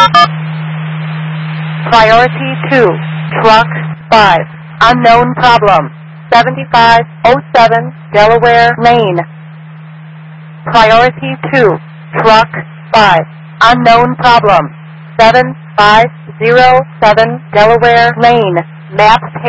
Priority 2, Truck 5, unknown problem, 7507 Delaware Lane. Priority 2, Truck 5, unknown problem, 7507 Delaware Lane. Map